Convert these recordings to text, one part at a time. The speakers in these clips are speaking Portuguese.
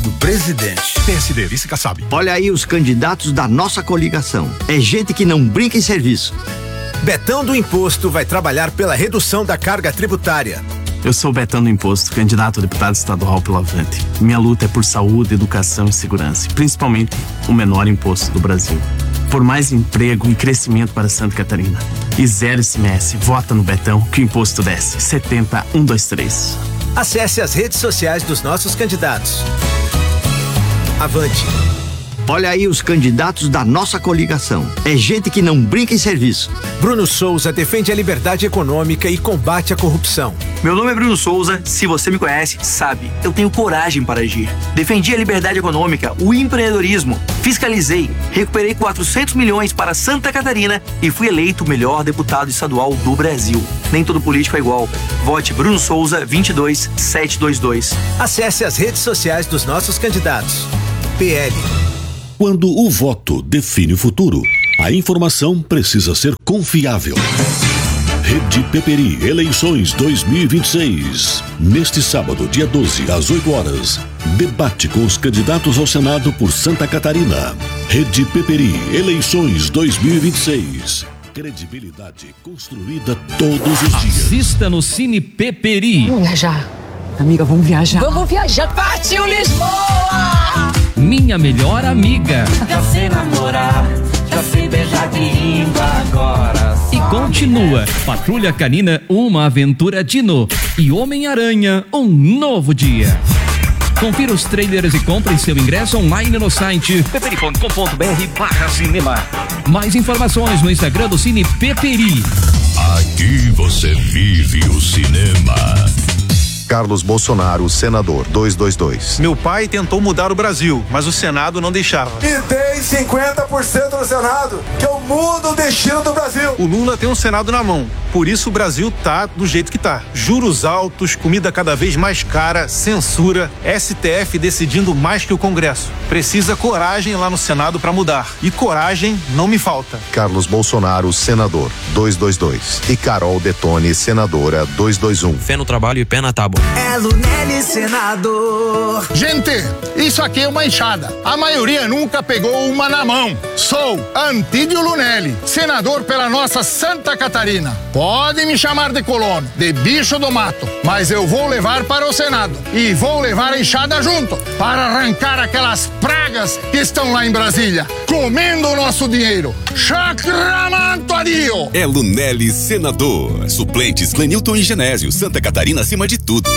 do presidente. PSD, Vice Kassab. Olha aí os candidatos da nossa coligação. É gente que não brinca em serviço. Betão do Imposto vai trabalhar pela redução da carga tributária. Eu sou Betão do Imposto, candidato a deputado estadual pelo Avante. Minha luta é por saúde, educação e segurança, principalmente o menor imposto do Brasil. Por mais emprego e crescimento para Santa Catarina. E zero ICMS. Vota no Betão que o imposto desce. 70123. Acesse as redes sociais dos nossos candidatos. Avante. Olha aí os candidatos da nossa coligação. É gente que não brinca em serviço. Bruno Souza defende a liberdade econômica e combate a corrupção. Meu nome é Bruno Souza, se você me conhece, sabe, eu tenho coragem para agir. Defendi a liberdade econômica, o empreendedorismo, fiscalizei, recuperei 400 milhões para Santa Catarina e fui eleito o melhor deputado estadual do Brasil. Nem todo político é igual. Vote Bruno Souza 22722. Acesse as redes sociais dos nossos candidatos. PL. Quando o voto define o futuro, a informação precisa ser confiável. Rede Peperi, eleições 2026. Neste sábado, dia 12, às 8 horas, debate com os candidatos ao Senado por Santa Catarina. Rede Peperi, eleições 2026. Credibilidade construída todos os dias. Assista no Cine Peperi. Vamos viajar. Amiga, vamos viajar. Vamos viajar. Partiu Lisboa! Minha melhor amiga. Já sei namorar, já sei beijar de língua agora. E continua. Patrulha Canina, uma aventura Dino. E Homem-Aranha, um novo dia. Confira os trailers e compre seu ingresso online no site peperi.com.br/cinema. Mais informações no Instagram do Cine Peperi. Aqui você vive o cinema. Carlos Bolsonaro, senador, 222. Meu pai tentou mudar o Brasil, mas o Senado não deixava. E tem 50% no Senado, que eu mudo o destino do Brasil. O Lula tem um Senado na mão, por isso o Brasil tá do jeito que tá. Juros altos, comida cada vez mais cara, censura, STF decidindo mais que o Congresso. Precisa coragem lá no Senado pra mudar. E coragem não me falta. Carlos Bolsonaro, senador, 222. E Carol Detone, senadora, 221. Fé no trabalho e pé na tábua. É Lunelli, senador. Gente, isso aqui é uma enxada. A maioria nunca pegou uma na mão. Sou Antídio Lunelli, senador pela nossa Santa Catarina. Pode me chamar de colono, de bicho do mato, mas eu vou levar para o Senado e vou levar a enxada junto para arrancar aquelas pragas que estão lá em Brasília, comendo o nosso dinheiro. Chacramanto adio! É Lunelli, senador. Suplentes Clenilton e Genésio, Santa Catarina acima de tudo.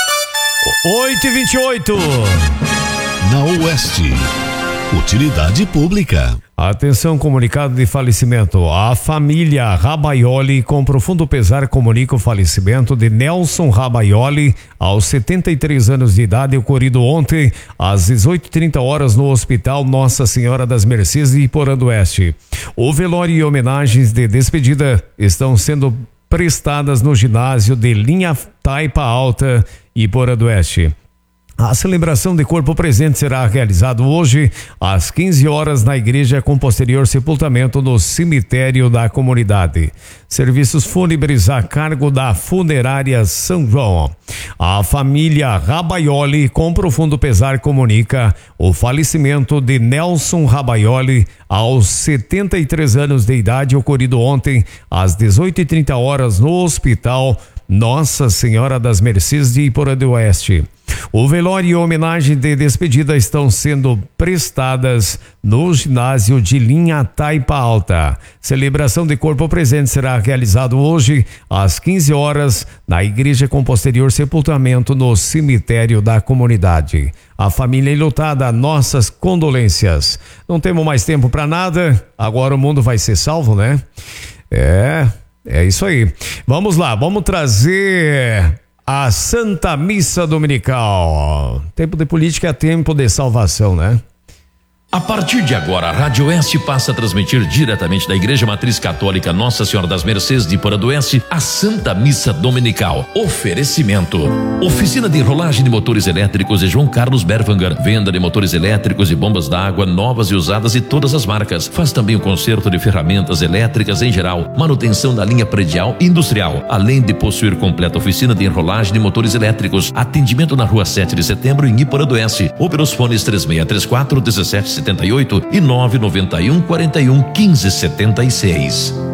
8h28. Na Oeste, utilidade pública. Atenção, comunicado de falecimento. A família Rabaioli, com profundo pesar, comunica o falecimento de Nelson Rabaioli, aos 73 anos de idade, ocorrido ontem, às 18h30 no Hospital Nossa Senhora das Mercês de Iporã do Oeste. O velório e homenagens de despedida estão sendo prestadas no ginásio de Linha Taipa Alta, Iporã do Oeste. A celebração de corpo presente será realizada hoje às 15 horas na igreja, com posterior sepultamento no cemitério da comunidade. Serviços fúnebres a cargo da Funerária São João. A família Rabaioli, com profundo pesar, comunica o falecimento de Nelson Rabaioli, aos 73 anos de idade, ocorrido ontem às 18h30 no Hospital Nossa Senhora das Mercês de Iporã do Oeste. O velório e homenagem de despedida estão sendo prestadas no ginásio de Linha Taipa Alta. Celebração de corpo presente será realizado hoje às 15 horas na igreja, com posterior sepultamento no cemitério da comunidade. A família enlutada, nossas condolências. Não temos mais tempo para nada, agora o mundo vai ser salvo, né? É isso aí. Vamos lá, vamos trazer a Santa Missa Dominical. Tempo de política é tempo de salvação, né? A partir de agora, a Rádio Oeste passa a transmitir diretamente da Igreja Matriz Católica Nossa Senhora das Mercês de Iporã do Oeste a Santa Missa Dominical. Oferecimento: Oficina de Enrolagem de Motores Elétricos de João Carlos Berwanger. Venda de motores elétricos e bombas d'água novas e usadas de todas as marcas. Faz também o conserto de ferramentas elétricas em geral, manutenção da linha predial e industrial, além de possuir completa oficina de enrolagem de motores elétricos. Atendimento na Rua 7 de Setembro em Iporã do Oeste, ou pelos fones 3634-1778 e 991-41-1576.